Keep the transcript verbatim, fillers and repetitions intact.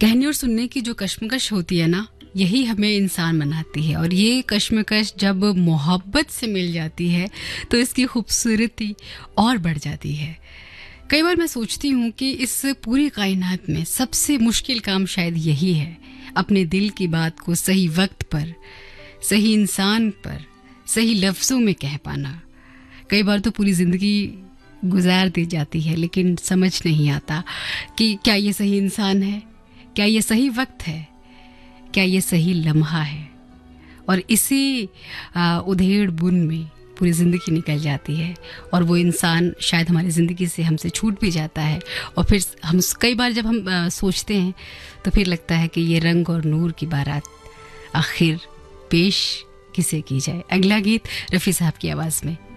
कहने और सुनने की जो कश्मकश होती है ना, यही हमें इंसान बनाती है। और ये कश्मकश जब मोहब्बत से मिल जाती है तो इसकी खूबसूरती और बढ़ जाती है। कई बार मैं सोचती हूँ कि इस पूरी कायनात में सबसे मुश्किल काम शायद यही है, अपने दिल की बात को सही वक्त पर, सही इंसान पर, सही लफ्ज़ों में कह पाना। कई बार तो पूरी ज़िंदगी गुजार दी जाती है लेकिन समझ नहीं आता कि क्या ये सही इंसान है, क्या ये सही वक्त है, क्या ये सही लम्हा है। और इसी उधेड़ बुन में पूरी ज़िंदगी निकल जाती है और वो इंसान शायद हमारी ज़िंदगी से हमसे छूट भी जाता है। और फिर हम कई बार जब हम आ, सोचते हैं तो फिर लगता है कि ये रंग और नूर की बारात आखिर पेश किसे की जाए। अगला गीत रफ़ी साहब की आवाज़ में।